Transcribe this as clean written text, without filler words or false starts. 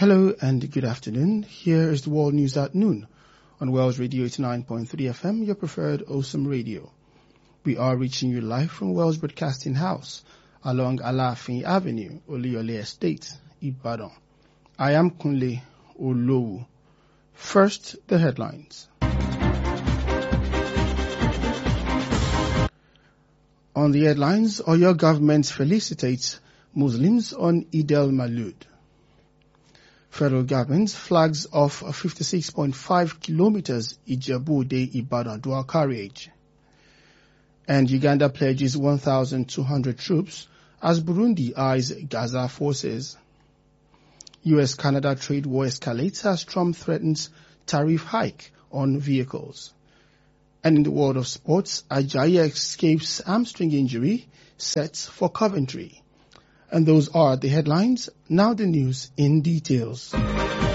Hello and good afternoon. Here is the World News at noon on Wells Radio 89.3 FM, your preferred awesome radio. We are reaching you live from Wells Broadcasting House along Alafin Avenue, Oluyole Estate, Ibadan. I am Kunle Olowu. First, the headlines. On the headlines, Oyo government felicitates Muslims on Eid al-Maulud. Federal government flags off 56.5 kilometers Ijebu-Ode-Ibadan dual carriage. And Uganda pledges 1,200 troops as Burundi eyes Gaza forces. US-Canada trade war escalates as Trump threatens tariff hike on vehicles. And in the world of sports, Ajayi escapes hamstring injury, set for Coventry. And those are the headlines. Now the news in details.